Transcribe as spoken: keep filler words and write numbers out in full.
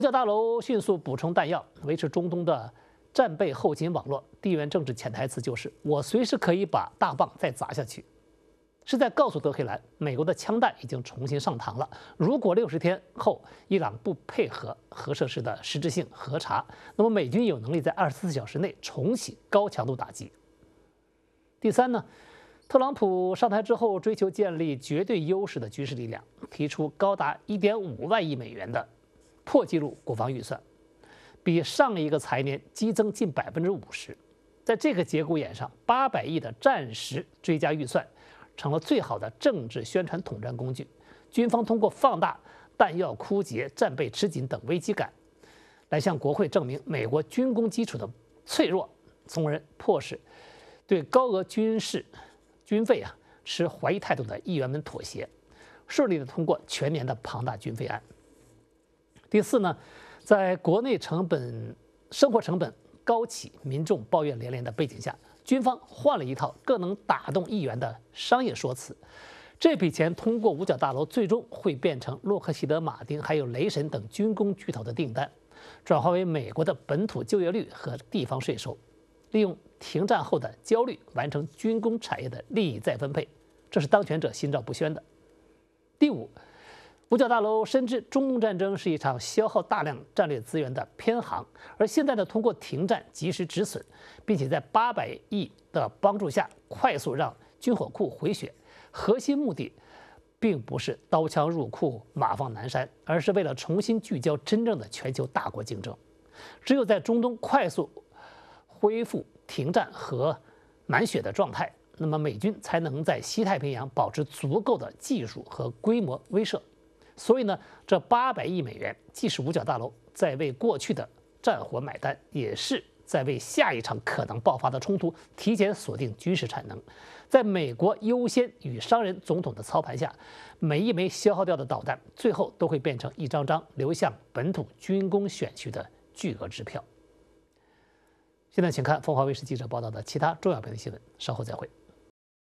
五角大楼迅速补充弹药，维持中东的战备后勤网络。地缘政治潜台词就是我随时可以把大棒再砸下去，是在告诉德黑兰，美国的枪弹已经重新上膛了。如果六十天后伊朗不配合核设施的实质性核查，那么美军有能力在二十四小时内重启高强度打击。第三呢，特朗普上台之后追求建立绝对优势的军事力量，提出高达一点五万亿美元的破纪录国防预算，比上一个财年激增近百分之五十。在这个节骨眼上，八百亿的战时追加预算成了最好的政治宣传统战工具。军方通过放大弹药枯竭、战备吃紧等危机感，来向国会证明美国军工基础的脆弱，从而迫使对高额军事军费啊持怀疑态度的议员们妥协，顺利的通过全年的庞大军费案。第四呢，在国内成本、生活成本高企、民众抱怨连连的背景下，军方换了一套更能打动议员的商业说辞。这笔钱通过五角大楼，最终会变成洛克希德马丁还有雷神等军工巨头的订单，转化为美国的本土就业率和地方税收，利用停战后的焦虑完成军工产业的利益再分配，这是当权者心照不宣的。第五，五角大楼深知中东战争是一场消耗大量战略资源的偏航，而现在呢，通过停战及时止损，并且在八百亿的帮助下快速让军火库回血，核心目的并不是刀枪入库、马放南山，而是为了重新聚焦真正的全球大国竞争。只有在中东快速恢复停战和满血的状态，那么美军才能在西太平洋保持足够的技术和规模威慑。所以呢，这八百亿美元既是五角大楼在为过去的战火买单，也是在为下一场可能爆发的冲突提前锁定军事产能。在美国优先与商人总统的操盘下，每一枚消耗掉的导弹，最后都会变成一张张流向本土军工选区的巨额支票。现在请看凤凰卫视记者报道的其他重要本地新闻，稍后再会。